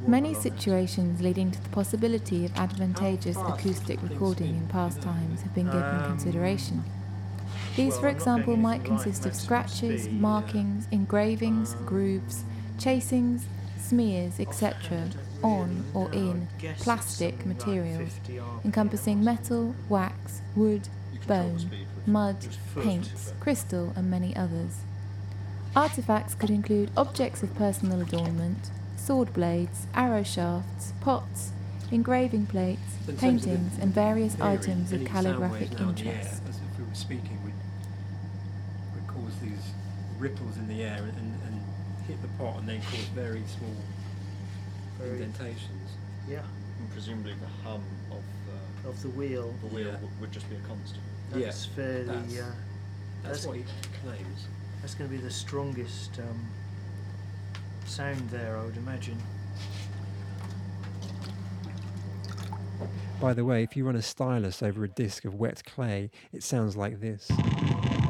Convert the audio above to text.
Many situations leading to the possibility of advantageous acoustic recording in past times have been given consideration. These, for example, might consist of scratches, markings, engravings, grooves, chasings, smears, etc., on or in plastic materials, encompassing metal, wax, wood, bone, mud, paints, crystal, and many others. Artifacts could include objects of personal adornment, sword blades, arrow shafts, pots, engraving plates, paintings, and various items of calligraphic interest. As if we were speaking, would cause these ripples in the air and hit the pot and then cause very small indentations. Yeah. And presumably the hum Of the wheel. would just be a constant. That's fairly. That's what he claims. That's going to be the strongest sound there, I would imagine. By the way, if you run a stylus over a disc of wet clay, it sounds like this.